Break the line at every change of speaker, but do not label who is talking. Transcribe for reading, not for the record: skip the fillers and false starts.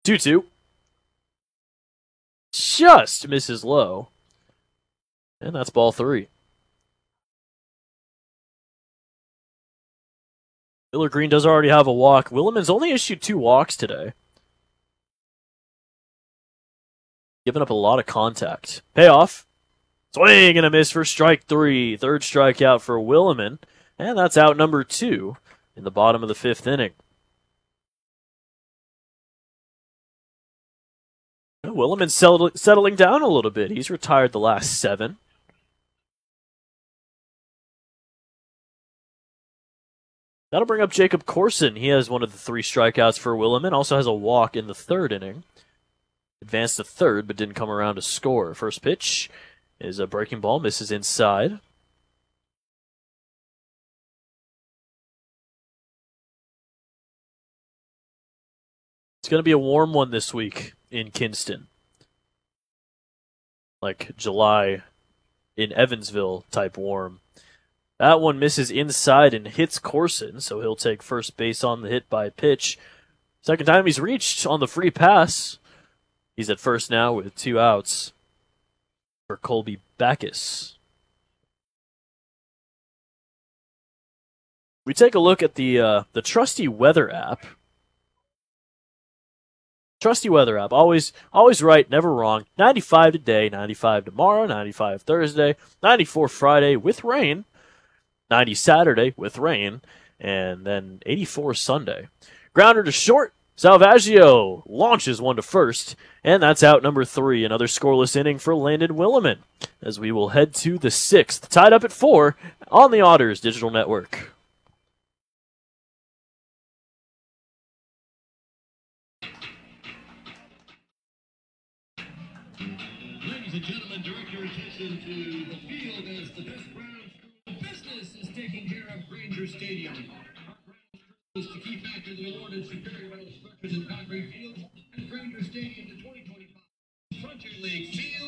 2-2. Just misses low. And that's ball three. Miller Green does already have a walk. Williman's only issued 2 walks today. Giving up a lot of contact. Payoff. Swing and a miss for strike 3. Third strikeout for Williman. And that's out number 2 in the bottom of the 5th inning. Williman's settling down a little bit. He's retired the last 7. That'll bring up Jacob Corson. He has one of the 3 strikeouts for Williman. Also has a walk in the 3rd inning. Advanced to 3rd, but didn't come around to score. First pitch is a breaking ball. Misses inside. It's going to be a warm one this week in Kinston. Like July in Evansville type warm. That one misses inside and hits Corson, so he'll take first base on the hit by pitch. Second time he's reached on the free pass. He's at first now with 2 outs for Colby Backus. We take a look at the trusty weather app. Trusty weather app, always right, never wrong. 95 today, 95 tomorrow, 95 Thursday, 94 Friday with rain. 90 Saturday with rain, and then 84 Sunday. Grounder to short. Salvaggio launches one to first, and that's out number 3. Another scoreless inning for Landon Williman, as we will head to the 6th. Tied up at 4 on the Otters Digital Network.
Ladies and gentlemen, direct your attention to the field as the best Brown School of Business is taking care of Granger Stadium. Our Brown is the key factor that awarded superior metal structures and concrete fields and Granger Stadium to 2025 Frontier League Field.